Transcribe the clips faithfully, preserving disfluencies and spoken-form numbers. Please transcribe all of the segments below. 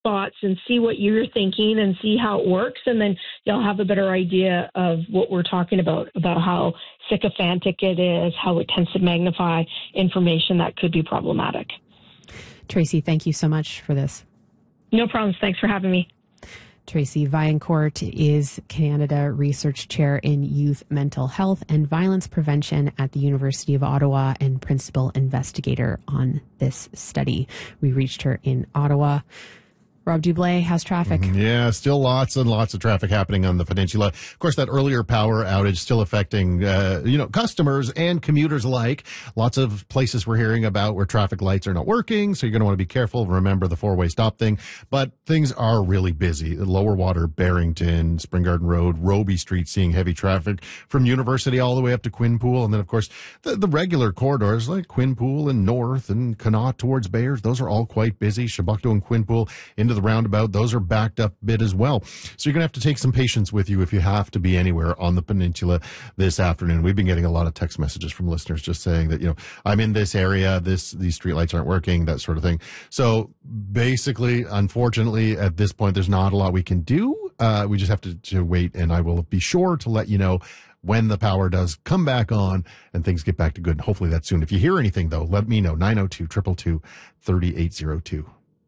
thoughts and see what you're thinking and see how it works. And then you'll have a better idea of what we're talking about, about how sycophantic it is, how it tends to magnify information that could be problematic. Tracy, thank you so much for this. No problems. Thanks for having me. Tracy Vaillancourt is Canada Research Chair in Youth Mental Health and Violence Prevention at the University of Ottawa and Principal Investigator on this study. We reached her in Ottawa. Rob Dublé, how's traffic? Mm-hmm. Yeah, still lots and lots of traffic happening on the peninsula. Of course, that earlier power outage still affecting, uh, you know, customers and commuters alike. Lots of places we're hearing about where traffic lights are not working, so you're going to want to be careful. Remember the four-way stop thing. But things are really busy. Lower Water, Barrington, Spring Garden Road, Roby Street seeing heavy traffic from University all the way up to Quinpool. And then, of course, the, the regular corridors like Quinpool and North and Connaught towards Bayers, those are all quite busy. Chebucto and Quinpool into the roundabout, those are backed up a bit as well. So you're going to have to take some patience with you if you have to be anywhere on the peninsula this afternoon. We've been getting a lot of text messages from listeners just saying that, you know, I'm in this area, this these streetlights aren't working, that sort of thing. So basically, unfortunately, at this point, there's not a lot we can do. Uh, we just have to, to wait, and I will be sure to let you know when the power does come back on and things get back to good. And hopefully that's soon. If you hear anything, though, let me know. nine oh two, two two two, three eight oh two.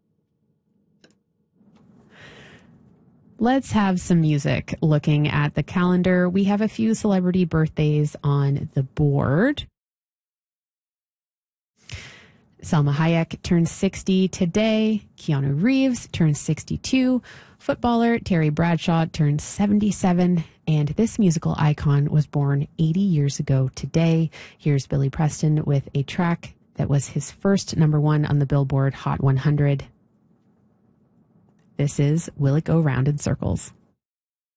Let's have some music. Looking at the calendar, we have a few celebrity birthdays on the board. Salma Hayek turns sixty today. Keanu Reeves turns sixty-two. Footballer Terry Bradshaw turns seventy-seven. And this musical icon was born eighty years ago today. Here's Billy Preston with a track that was his first number one on the Billboard Hot one hundred. This is Will It Go Round in Circles?